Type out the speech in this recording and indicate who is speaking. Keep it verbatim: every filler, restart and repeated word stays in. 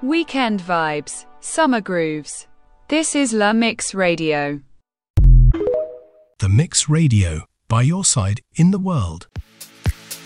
Speaker 1: Weekend vibes, summer grooves. This is La Mix Radio.
Speaker 2: The Mix Radio, by your side in the world.